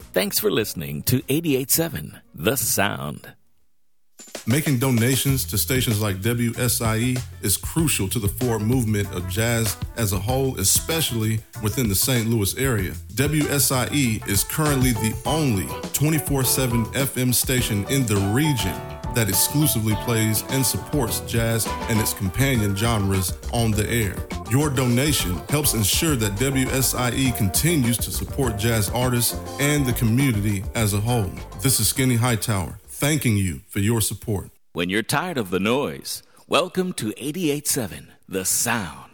Thanks for listening to 88.7 The Sound. Making donations to stations like WSIE is crucial to the forward movement of jazz as a whole, especially within the St. Louis area. WSIE is currently the only 24/7 FM station in the region that exclusively plays and supports jazz and its companion genres on the air. Your donation helps ensure that WSIE continues to support jazz artists and the community as a whole. This is Skinny Hightower, thanking you for your support. When you're tired of the noise, welcome to 88.7 The Sound.